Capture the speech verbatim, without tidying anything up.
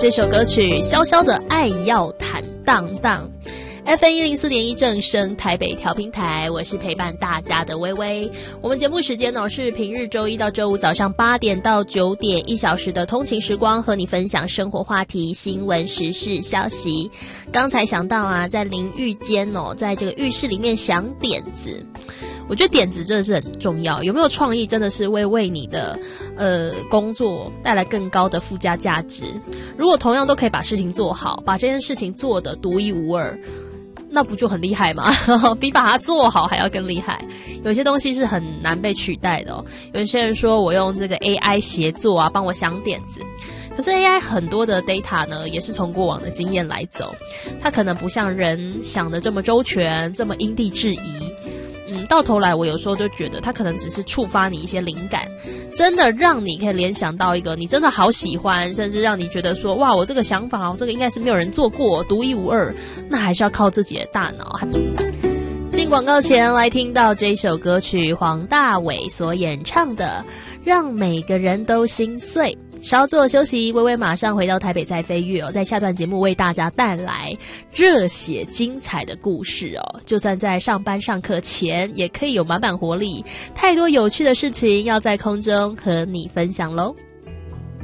这首歌曲《潇潇的爱要坦荡荡》。F M 一零四点一正声台北调频台，我是陪伴大家的微微。我们节目时间呢是平日周一到周五早上八点到九点，一小时的通勤时光，和你分享生活话题、新闻时事消息。刚才想到啊，在淋浴间哦，在这个浴室里面想点子。我觉得点子真的是很重要，有没有创意真的是会为你的呃工作带来更高的附加价值。如果同样都可以把事情做好，把这件事情做得独一无二，那不就很厉害吗？比把它做好还要更厉害。有些东西是很难被取代的哦。有些人说我用这个 A I 协作啊，帮我想点子。可是 A I 很多的 data 呢，也是从过往的经验来走，它可能不像人想的这么周全，这么因地制宜。嗯，到头来我有时候就觉得它可能只是触发你一些灵感，真的让你可以联想到一个你真的好喜欢，甚至让你觉得说哇，我这个想法哦，这个应该是没有人做过，独一无二，那还是要靠自己的大脑。进广告前来听到这首歌曲，黄大炜所演唱的《让每个人都心碎》。稍作休息，微微马上回到台北再飞跃哦，在下段节目为大家带来热血精彩的故事哦。就算在上班上课前，也可以有满满活力，太多有趣的事情要在空中和你分享咯。